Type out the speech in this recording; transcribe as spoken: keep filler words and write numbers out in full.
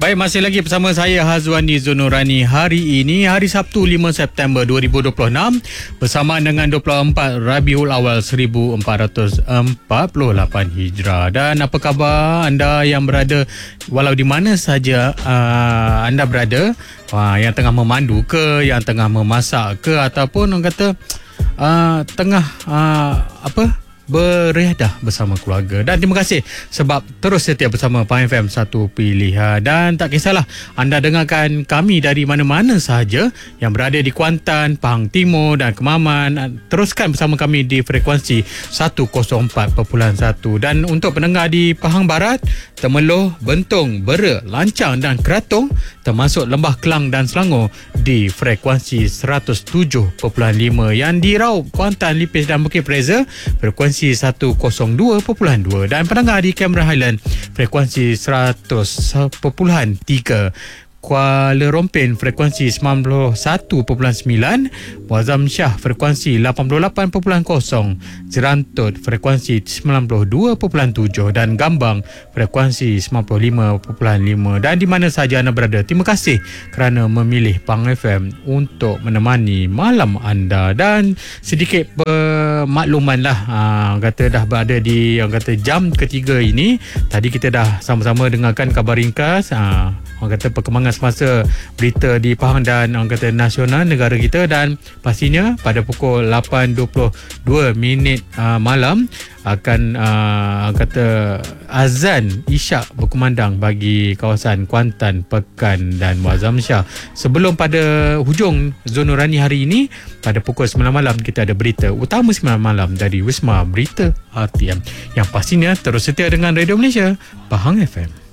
Baik, masih lagi bersama saya Hazwani Zonurani. Hari ini hari Sabtu lima September dua ribu dua puluh enam bersama dengan dua puluh empat Rabiul Awal seribu empat ratus empat puluh lapan Hijrah. Dan apa khabar anda yang berada walau di mana saja uh, anda berada, uh, yang tengah memandu ke, yang tengah memasak ke, ataupun orang kata uh, tengah uh, apa beriadah bersama keluarga. Dan terima kasih sebab terus setia bersama Pahang F M, satu pilihan. Dan tak kisahlah anda dengarkan kami dari mana-mana sahaja yang berada di Kuantan, Pahang Timur dan Kemaman, teruskan bersama kami di frekuensi seratus empat perpuluhan satu. Dan untuk pendengar di Pahang Barat, Temeloh, Bentong, Bera, Lancang dan Keratong, termasuk Lembah Kelang dan Selangor, di frekuensi seratus tujuh perpuluhan lima. Yang di Raub, Kuantan, Lipis dan Bukit Fraser, frekuensi seratus dua perpuluhan dua. Dan pendengar di Cameron Highland, frekuensi seratus perpuluhan tiga. Kuala Rompin, frekuensi sembilan puluh satu perpuluhan sembilan. Muazzam Shah, frekuensi lapan puluh lapan perpuluhan kosong. Jerantut, frekuensi sembilan puluh dua perpuluhan tujuh. Dan Gambang, frekuensi sembilan puluh lima perpuluhan lima. Dan di mana saja anda berada, terima kasih kerana memilih Pahang F M untuk menemani malam anda. Dan sedikit pemakluman lah, ha, kata dah berada di yang kata jam ketiga ini. Tadi kita dah sama-sama dengarkan kabar ringkas, ha, orang kata perkembangan semasa berita di Pahang dan orang kata nasional negara kita. Dan pastinya pada pukul lapan dua puluh dua minit uh, malam akan uh, kata azan isyak berkumandang bagi kawasan Kuantan, Pekan dan Muazzam Shah. Sebelum pada hujung Zonurani hari ini, pada pukul sembilan malam kita ada berita utama sembilan malam dari Wisma Berita R T M, yang pastinya terus setia dengan Radio Malaysia Pahang F M.